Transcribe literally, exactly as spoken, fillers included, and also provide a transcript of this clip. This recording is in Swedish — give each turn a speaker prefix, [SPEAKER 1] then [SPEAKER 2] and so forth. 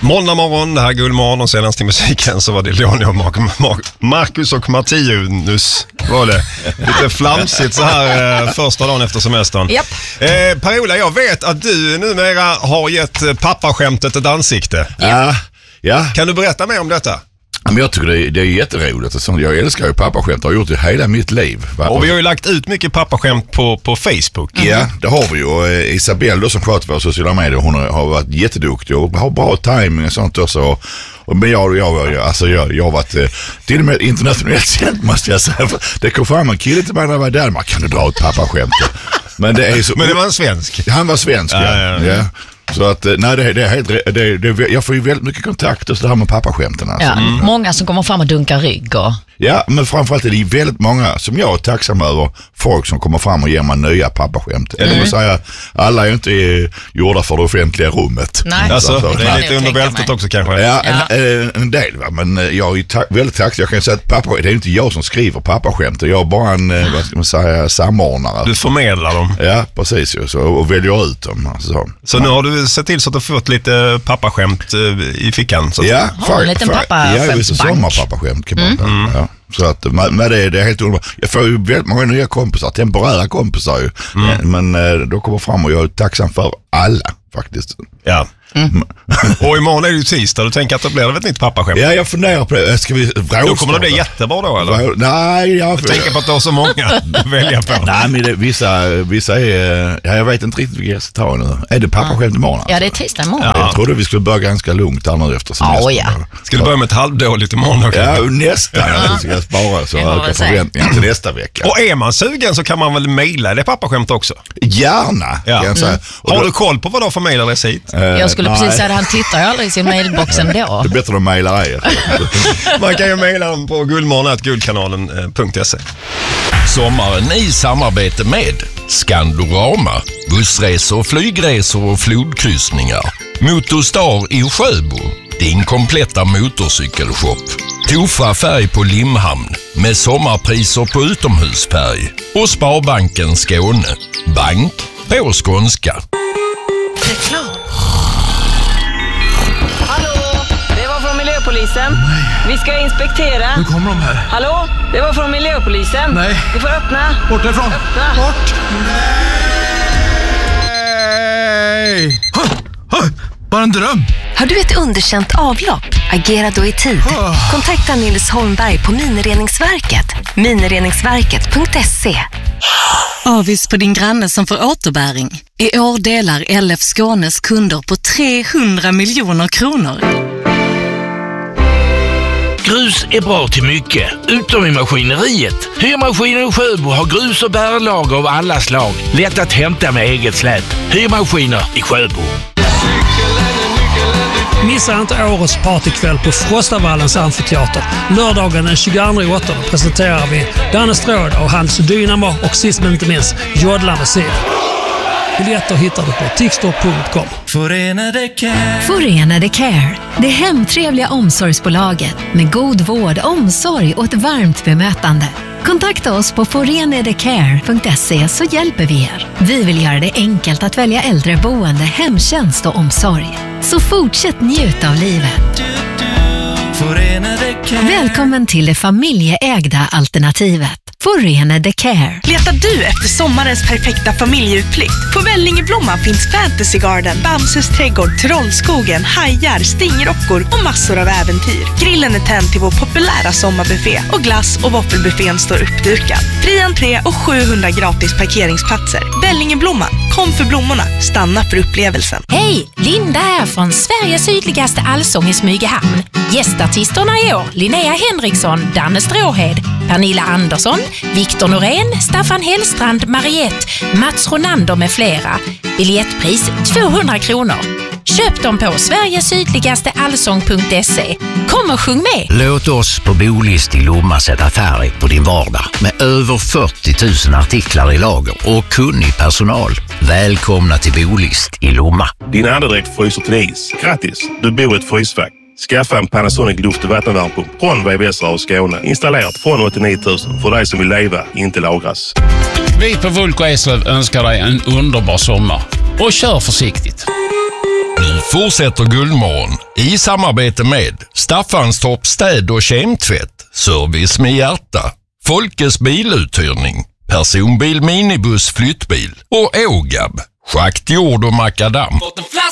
[SPEAKER 1] Måndag morgon, det här är Guldmorgon och senast i musiken så var det Leonie och Mark, Mark, Marcus och Mattias var det. Lite flamsigt så här eh, första dagen efter semestern.
[SPEAKER 2] Yep.
[SPEAKER 1] Eh, Per-Ola, jag vet att du numera har gett pappaskämtet ett ansikte.
[SPEAKER 3] Ja, ja.
[SPEAKER 1] Kan du berätta mer om detta?
[SPEAKER 3] Men jag tycker det är, det är jätteroligt. Jag älskar ju pappaskämt och har gjort det hela mitt liv.
[SPEAKER 1] Och vi har ju lagt ut mycket pappaskämt på, på Facebook.
[SPEAKER 3] Mm. Ja, det har vi ju. Och Isabelle då, som sköter våra sociala medier, hon har varit jätteduktig och har bra timing och sånt också. Och, men jag, jag, alltså jag, jag har varit eh, till och med internationellt känt, måste jag säga. Det kom fram en kille till mig när jag var där. Man kan du dra ett pappaskämt? Men det är så...
[SPEAKER 1] Men det var en svensk?
[SPEAKER 3] Han var svensk, ja. ja, ja. ja. Så att, nej, det, det är helt, det, det, jag får ju väldigt mycket kontakt och så här med pappaskämten. Alltså.
[SPEAKER 2] Ja, mm. Många som kommer fram och dunkar rygg och...
[SPEAKER 3] Ja, men framförallt är det väldigt många som jag är tacksam över, folk som kommer fram och ger mig nya pappaskämt. Mm. Det vill säga, alla är ju inte gjorda för det offentliga rummet.
[SPEAKER 2] Nej,
[SPEAKER 1] alltså,
[SPEAKER 3] så,
[SPEAKER 1] det är lite under bältet också kanske.
[SPEAKER 3] Ja, ja. En, en del, va? Men jag är ta- väldigt tacksam. Jag kan säga att pappa, det är inte jag som skriver pappaskämt. Jag är bara en, vad ska man säga, samordnare.
[SPEAKER 1] Du förmedlar dem.
[SPEAKER 3] Ja, precis. Så, och väljer ut dem. Alltså.
[SPEAKER 1] Så nu har du sett till så att du fått lite pappaskämt i fickan. Så att...
[SPEAKER 3] Ja,
[SPEAKER 2] har en liten pappaskämtsbank.
[SPEAKER 3] Ja, visst sommarpappaskämt kan man mm. ja. Så att med det, det är helt underbart. Jag får ju väldigt många nya kompisar, temporära kompisar ju. Mm. Men då kommer fram och jag är tacksam för alla faktiskt.
[SPEAKER 1] Ja. Mm. Och imorgon är det ju tisdag. Du tänker att det blir ett nytt pappaskämt?
[SPEAKER 3] Ja, jag funderar på det. Ska vi vrålstarta?
[SPEAKER 1] Då kommer det bli jättebra då, eller?
[SPEAKER 3] Vrå... Nej, jag...
[SPEAKER 1] jag tänker på att du har så många att välja på.
[SPEAKER 3] Nej, men det, vissa, vissa är... Ja, jag vet inte riktigt vilka jag ska ta nu. Är det pappaskämt imorgon? Alltså?
[SPEAKER 2] Ja, det är tisdag imorgon.
[SPEAKER 3] Ja. Jag trodde vi skulle börja ganska lugnt här nu efter semestern.
[SPEAKER 2] Oh, ja.
[SPEAKER 1] Ska du börja med ett halvdåligt imorgon? Okay?
[SPEAKER 3] Ja, nästan. Jag ska spara så ökar förväntningar till nästa vecka.
[SPEAKER 1] Och är man sugen så kan man väl mejla det pappaskämt också?
[SPEAKER 3] Gärna,
[SPEAKER 1] ja.
[SPEAKER 3] kan jag säga.
[SPEAKER 1] Mm. Har då... du koll på vad du har för mejladress hit?
[SPEAKER 2] Uh, jag skulle nej. precis säga att han tittar ju aldrig i sin mailboxen då.
[SPEAKER 3] Det är bättre att mejla er.
[SPEAKER 1] Man kan ju mejla dem på guldmorgon at guldkanalen punkt se.
[SPEAKER 4] Sommaren i samarbete med Skandorama, bussresor, flygresor och flodkryssningar. Motorstar i Sjöbo, din kompletta motorcykelshop. Tofa färg på Limhamn med sommarpriser på utomhusfärg. Och Sparbanken Skåne, bank på skånska.
[SPEAKER 2] Reklam.
[SPEAKER 5] Hallå, det var från miljöpolisen. Nej. Vi ska inspektera.
[SPEAKER 6] Nu kommer de här.
[SPEAKER 5] Hallå, det var från miljöpolisen.
[SPEAKER 6] Nej.
[SPEAKER 5] Du får öppna.
[SPEAKER 6] Bort därifrån.
[SPEAKER 5] Öppna.
[SPEAKER 6] Bort.
[SPEAKER 1] Nej.
[SPEAKER 6] Ha, ha, bara en dröm.
[SPEAKER 7] Har du ett underkänt avlopp? Agera då i tid. Oh. Kontakta Nils Holmberg på Minireningsverket. minireningsverket punkt se.
[SPEAKER 8] Avis på din granne som får återbäring. I år delar L F Skånes kunder på trehundra miljoner kronor.
[SPEAKER 9] Grus är bra till mycket, utom i maskineriet. Hyrmaskinen Sjöbo har grus och bärlager av alla slag. Lätt att hämta med eget släp. Hyrmaskiner i Sjöbo.
[SPEAKER 10] Missa inte årets partykväll på Frostavallens amfiteater. Lördagen den tjugoandra åttonde presenterar vi Danne Stråd och Hans Dynamo och sist men inte minst Jodlande Sida. Biljetter hittar du på tixtor punkt com.
[SPEAKER 11] Förenade Care.
[SPEAKER 12] Förenade Care. Det hemtrevliga omsorgsbolaget med god vård, omsorg och ett varmt bemötande. Kontakta oss på forenadecare punkt se så hjälper vi er. Vi vill göra det enkelt att välja äldreboende, hemtjänst och omsorg. Så fortsätt njuta av livet. Välkommen till det familjeägda alternativet. Förenade Care.
[SPEAKER 13] Letar du efter sommarens perfekta familjeutflykt? På Vällingeblomman finns Fantasy Garden, Bamses trädgård, Trollskogen, hajar, stingrockor och massor av äventyr. Grillen är tänd till vår populära sommarbuffé och glass- och våffelbuffén står uppdukad. Fri entré och sjuhundra gratis parkeringsplatser. Vällingeblomman, kom för blommorna, stanna för upplevelsen.
[SPEAKER 14] Hej, Linda här från Sveriges sydligaste allsång i Smygehamn. Gästartisterna i år, Linnea Henriksson, Danne Stråhed, Pernilla Andersson, Viktor Norén, Staffan Hellstrand, Mariette, Mats Ronander med flera. Biljettpris tvåhundra kronor. Köp dem på sveriges sydligaste allsång punkt se. Kom och sjung med!
[SPEAKER 15] Låt oss på Bolist i Lomma sätta färg på din vardag. Med över fyrtio tusen artiklar i lager och kunnig personal. Välkomna till Bolist i Lomma.
[SPEAKER 16] Din andedräkt fryser till is. Grattis, du bor i ett frysfack. Skaffa en Panasonic luft- och vattenvärmepump från V V S och Skåne. Installerat från åttionio tusen för dig som vill leva, inte lagras.
[SPEAKER 17] Vi på Vulko Eslöv önskar dig en underbar sommar. Och kör försiktigt.
[SPEAKER 15] Vi
[SPEAKER 4] fortsätter Guldmorgon i samarbete med Staffanstorp städ- och kemtvätt, Service med hjärta, Folkes biluthyrning, Personbil, minibuss, flyttbil och Ågab, schakt, jord och makadam.